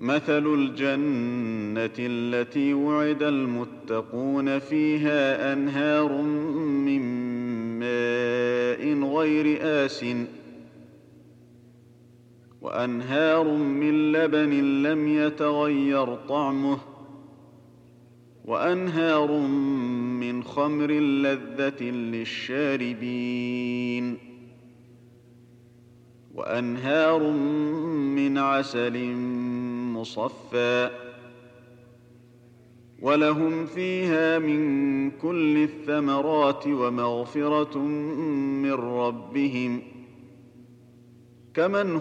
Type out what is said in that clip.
مثل الجنة التي وعد المتقون فيها أنهار من ماء غير آسن وأنهار من لبن لم يتغير طعمه وأنهار من خمر لذة للشاربين وأنهار من عسل مصفى ولهم فيها من كل الثمرات ومغفرة من ربهم كمن